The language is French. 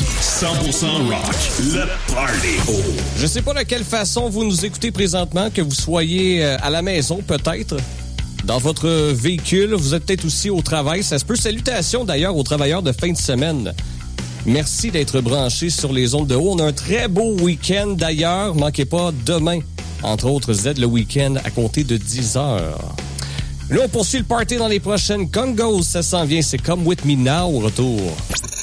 100% rock, le party. Je sais pas de quelle façon vous nous écoutez présentement, que vous soyez à la maison peut-être, dans votre véhicule, vous êtes peut-être aussi au travail. Ça se peut. Salutations d'ailleurs aux travailleurs de fin de semaine. Merci d'être branchés sur les ondes de haut. On a un très beau week-end d'ailleurs. Manquez pas demain, entre autres Z le week-end à compter de 10h. Là, on poursuit le party dans les prochaines Congos. Ça s'en vient. C'est Come With Me Now au retour.